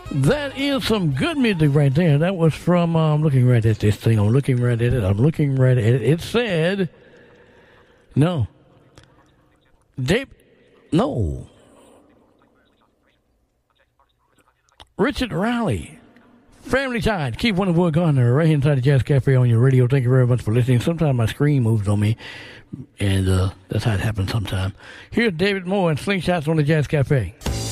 That is some good music right there. That was from, I'm looking right at this thing. I'm looking right at it. It said, no. No. Richard Riley. Family Tide. Keep one of Wood Gardner right here inside the Jazz Cafe on your radio. Thank you very much for listening. Sometimes my screen moves on me, and that's how it happens sometimes. Here's David Moore and Slingshots on the Jazz Cafe.